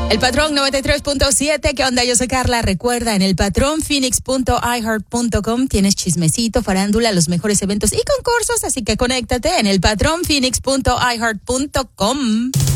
El Patrón 93.7, ¿qué onda? Yo soy Carla. Recuerda, en el patronphoenix.iheart.com tienes chismecito, farándula, los mejores eventos y concursos, así que conéctate en el patronphoenix.iheart.com.